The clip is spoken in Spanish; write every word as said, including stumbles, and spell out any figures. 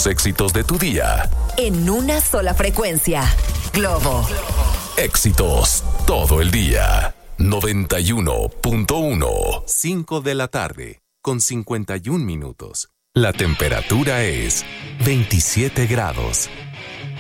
los éxitos de tu día. En una sola frecuencia. Globo. Éxitos todo el día. noventa y uno punto uno. cinco de la tarde, con cincuenta y un minutos. La temperatura es veintisiete grados.